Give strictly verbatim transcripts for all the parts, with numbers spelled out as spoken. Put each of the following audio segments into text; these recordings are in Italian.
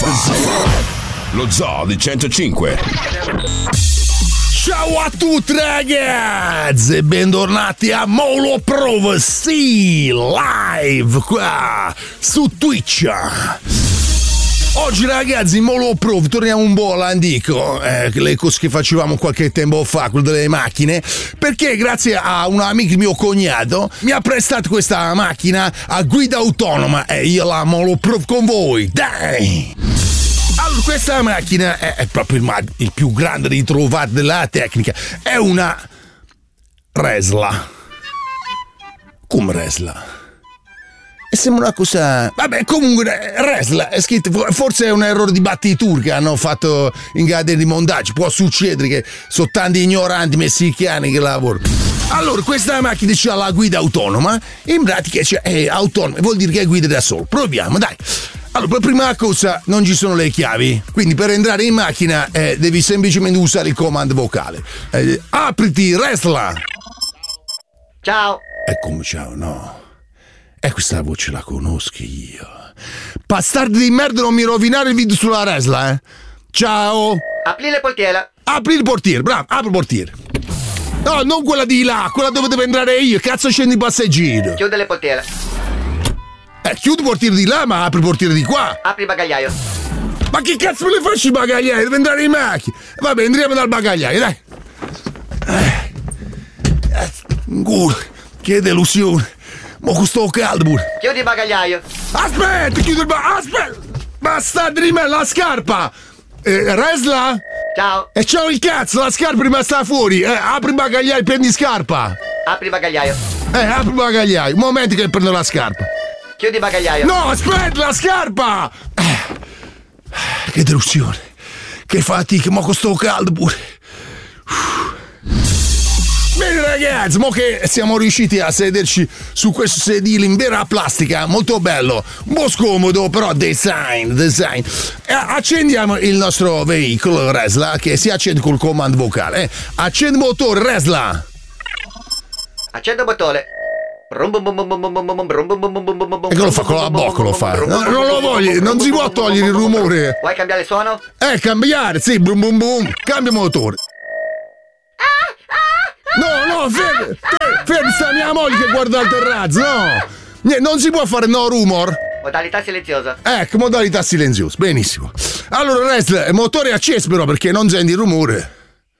Lo Zoo di centocinque. Ciao a tutti ragazzi e bentornati a Molo Prove, sì, live qua su Twitch. Oggi ragazzi in Molo Prove torniamo un po' all'antico, eh, le cose che facevamo qualche tempo fa, quello delle macchine, perché grazie a un amico mio cognato mi ha prestato questa macchina a guida autonoma e io la Molo Prove con voi, dai! Allora, questa macchina è, è proprio il, il più grande ritrovato della tecnica. È una Resla. Come Resla? E sembra una cosa... Vabbè, comunque, Resla è scritto... Forse è un errore di battitura che hanno fatto in gara di montaggio. Può succedere che sono tanti ignoranti messicani che lavorano. Allora, questa macchina c'ha la guida autonoma. In pratica è autonoma, vuol dire che è guida da solo. Proviamo, dai. Allora, per prima cosa non ci sono le chiavi, quindi per entrare in macchina eh, devi semplicemente usare il comando vocale. Eh, apriti, Resla! Ciao! E come ciao, no? E questa voce la conosco io. Bastardi di merda, non mi rovinare il video sulla Resla, eh? Ciao! Apri le portiere! Apri il portiere, bravo, apri il portiere. No, non quella di là, quella dove devo entrare io, cazzo scendi il passeggero. Chiude le portiere. Eh, chiudi il portiere di là, ma apri il portiere di qua. Apri il bagagliaio. Ma che cazzo me le faccio i bagagliai? Devo entrare in macchina. Vabbè, entriamo dal bagagliaio, dai. Eh, eh, culo, che delusione. Ma questo caldo pure. Chiudi il bagagliaio. Aspetta, chiudi il bagagliaio. Aspetta. Bastardi di me, la scarpa. Eh, Resla? Ciao. E ciao il cazzo, la scarpa prima sta fuori. Eh, apri il bagagliaio, prendi scarpa. Apri il bagagliaio. Eh, apri il bagagliaio. Un momento che prendo la scarpa. Chiudi il bagagliaio. No, aspetta, la scarpa! Che delusione. Che fatica, ma con sto caldo pure. Bene ragazzi, mo che siamo riusciti a sederci su questo sedile in vera plastica, molto bello, un po' scomodo, però design, design. E accendiamo il nostro veicolo Resla, che si accende col comando vocale. Eh. Accendi il motore Resla. Accendo il motore. E che lo fa con la bocca, lo fa. No, non lo voglio, non si può togliere il rumore. Vuoi cambiare il suono? Eh, cambiare, sì, boom boom boom. Cambia motore. No, no, fermi, fermi, sta mia moglie che guarda il terrazzo, no. Niente, non si può fare no rumor. Modalità silenziosa. Ecco, modalità silenziosa, benissimo. Allora, Resla, il motore è acceso però perché non senti il rumore.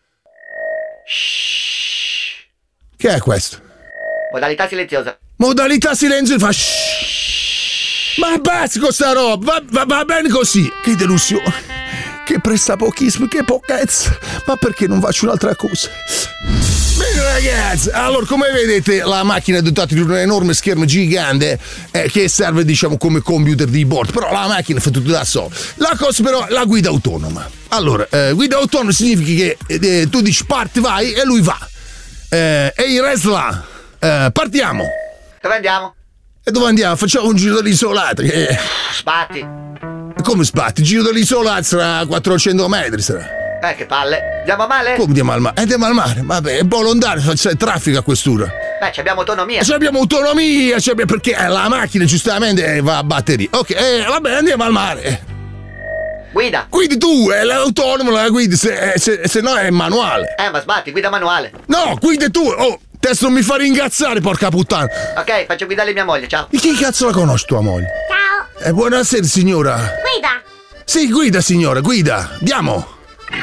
Shhh. Che è questo? Modalità silenziosa. Modalità silenziosa, fa shhh. Ma basta con sta roba, va, va, va bene così. Che delusione, che presta pochissimo, che pochezza. Ma perché non faccio un'altra cosa? Bene ragazzi, allora come vedete la macchina è dotata di un enorme schermo gigante eh, che serve diciamo come computer di bordo, però la macchina fa tutto da sola. La cosa però è la guida autonoma. Allora, eh, guida autonoma significa che eh, tu dici parti, vai e lui va. Eh, Ehi Resla, eh, partiamo. Dove andiamo? E dove andiamo? Facciamo un giro dell'isolata. Che... Sbatti. Come sbatti? Il giro dell'isolata sarà quattrocento metri sarà. Eh, che palle. Andiamo a male? Come andiamo al mare? Eh, andiamo al mare. Vabbè, è buono andare, c'è traffico a quest'ora. Beh, abbiamo autonomia. Ci abbiamo autonomia, c'abbiamo, perché la macchina giustamente va a batteria. Ok, eh, vabbè, andiamo al mare. Guida. Guidi tu, è l'autonomo, la guidi, se, se, se no è manuale. Eh, ma sbatti, guida manuale. No, guidi tu. Oh, adesso non mi fare ingazzare, porca puttana. Ok, faccio guidare mia moglie, ciao. E chi cazzo la conosci tua moglie? Ciao. Eh, buonasera signora. Guida. Sì, guida signora, guida. Andiamo.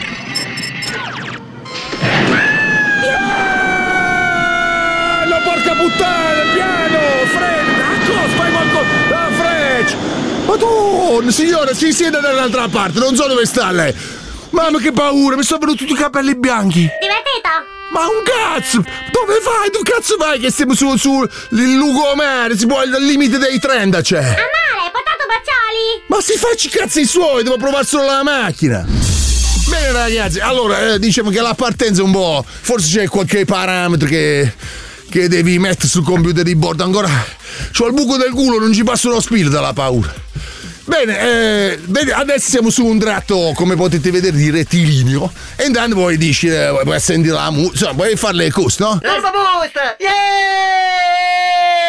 Piano, porca puttana, piano, frena, cosa fai qualcosa? La freccia. Madonna, signora, si siede dall'altra parte, non so dove sta lei. Mamma che paura, mi sono venuti tutti i capelli bianchi. Divertito? Ma un cazzo! Dove vai? Tu cazzo vai che stiamo su, su il lungomare? Si può al limite dei trenta c'è. A mare, portato Baccioli? Ma si faccia i cazzi suoi, devo provare solo la macchina. Bene ragazzi, allora eh, diciamo che la partenza è un po'. Forse c'è qualche parametro che. che devi mettere sul computer di bordo. Ancora. C'ho il buco del culo, non ci passa uno spirito dalla paura. Bene, eh, adesso siamo su un tratto, come potete vedere, di rettilineo. E intanto poi dici, eh, puoi sentire la musica, insomma, puoi fare le cose, no? Turbo Boost! Yeah!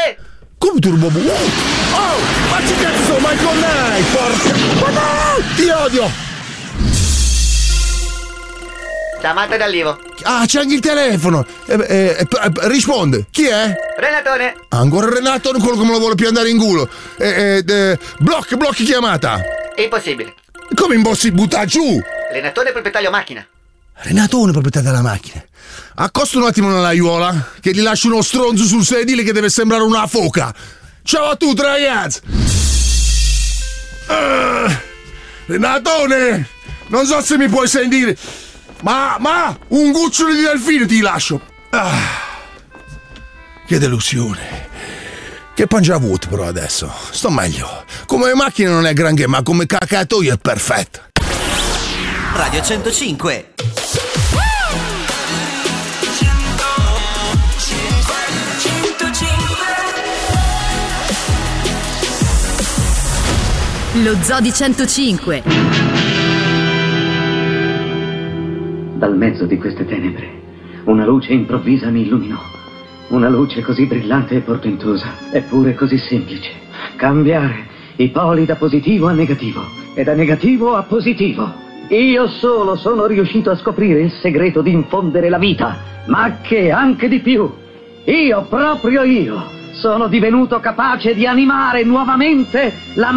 Come Turbo Boost? Oh, ma che cazzo sono Michael Knight, porca! Oddio! odio! Chiamata d'arrivo. Ah, c'è anche il telefono! Eh, eh, eh, risponde, chi è? Renatone. Ancora Renato, quello che me lo vuole più andare in culo. Eh, eh, eh, blocchi, blocchi chiamata. Impossibile. Come impossibile? Butta giù! Renatone proprietario macchina. Renatone proprietario della macchina. Accosta un attimo nella aiuola, che gli lascio uno stronzo sul sedile che deve sembrare una foca. Ciao a tutti, ragazzi! Uh, Renatone! Non so se mi puoi sentire, ma, ma, un gocciolo di delfino ti lascio. Ah, che delusione. Che pancia vuoto però adesso. Sto meglio. Come macchina non è granché, ma come cacatoio è perfetto. Radio centocinque. Lo Zoo di centocinque. Dal mezzo di queste tenebre, una luce improvvisa mi illuminò. Una luce così brillante e portentosa, eppure così semplice. Cambiare i poli da positivo a negativo e da negativo a positivo. Io solo sono riuscito a scoprire il segreto di infondere la vita, ma che anche di più. Io, proprio io, sono divenuto capace di animare nuovamente la